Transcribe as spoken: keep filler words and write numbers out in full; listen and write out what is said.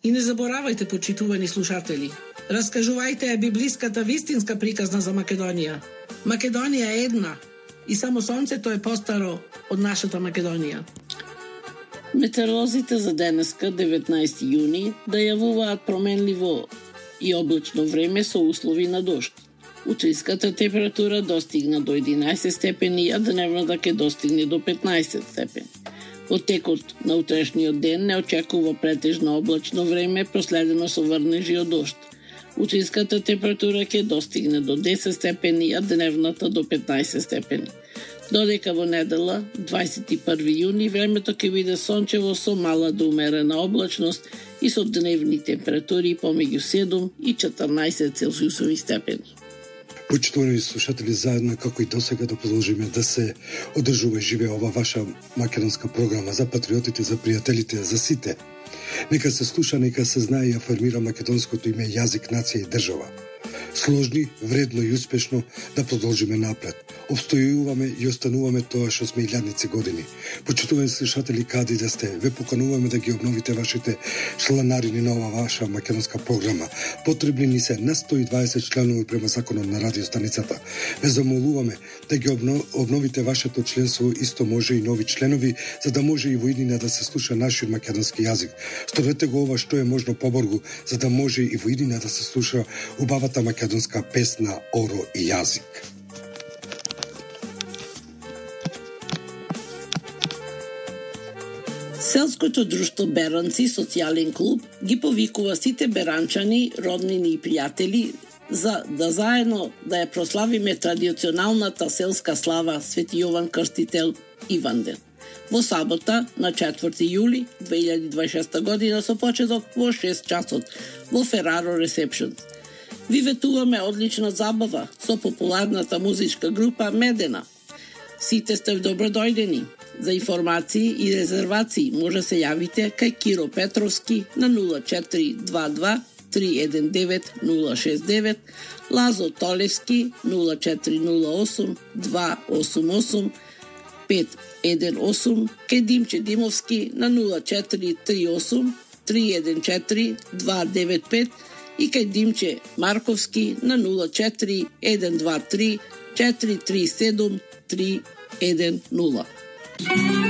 И не заборавајте, почитувани слушатели, раскажувајте ја библиската вистинска приказна за Македонија. Македонија е една и само сонцето е постаро од нашата Македонија. Метеоролозите за денеска, деветнаесети јуни, да јавуваат променливо и облачно време со услови на дожд. Утринската температура достигна до единаесет степени, а дневната ќе достигне до петнаесет степени. Во текот на утрешниот ден не очекува претежно облачно време, проследено со врнежи од дожд. Утринската температура ќе достигне до десет степени, а дневната до петнаесет степени. Додека во недела, дваесет и први јуни, времето ќе биде сончево со мала до умерена облачност и со дневни температури помеѓу седум и четрнаесет целзиусови степени. Почитувани слушатели, заедно како и досега да продолжиме да се одржува и живее ова ваша македонска програма за патриотите, за пријателите, за сите. Нека се слуша, нека се знае и афирмира македонското име, јазик, нација и држава. Сложни, вредно и успешно да продолжиме напред. Обстојуваме и остануваме тоа што сме илјадници години. Почитувани слушатели, каде да сте, ве покануваме да ги обновите вашите чланарини на ова ваша македонска програма. Потребни ни се на сто и дваесет членови према законот на радиостаницата. Ве замолуваме да ги обновите вашето членство, исто може и нови членови, за да може и во иднина да се слуша нашиот македонски јазик. Сторете го ова што е можно поборгу, за да може и во иднина да се слуша убавата македонска песна, оро и јазик. Селското друштво Беранци, социјален клуб, ги повикува сите беранчани, роднини и пријатели за да заедно да ја прославиме традиционалната селска слава Свети Јован Крстител Иванден. Во сабота, на четврти јули две илјади дваесет и шеста година, со почеток во шест часот во Фераро Ресепшн. Ви ветуваме одлична забава со популарната музичка група Медена. Сите сте добродојдени. За информации и резервации може се јавите кај Киро Петровски на нула четири два два три еден девет нула шест девет, Лазо Толевски нула четири нула осум два осум осум пет еден осум, кај Димче Димовски на нула четири три осум три еден четири два девет пет и кај Димче Марковски на нула четири еден два три четири три седум три еден нула.